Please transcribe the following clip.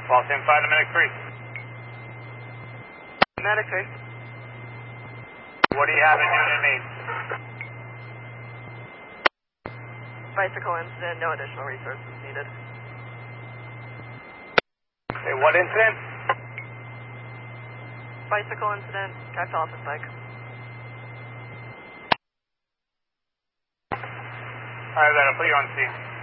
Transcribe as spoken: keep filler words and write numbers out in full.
False in five to Medic three. Medic three. What do you have in unit main? Bicycle incident, no additional resources needed. Okay, what incident? Bicycle incident, guy fell off his bike. Alright, then I'll put you on scene.